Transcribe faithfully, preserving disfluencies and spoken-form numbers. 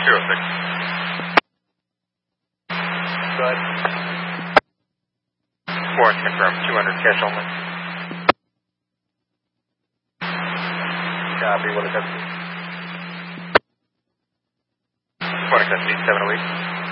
zero six. Go ahead. Warrant confirmed, two hundred cash only. Copy, what is that? Warrant custody, seven oh eight.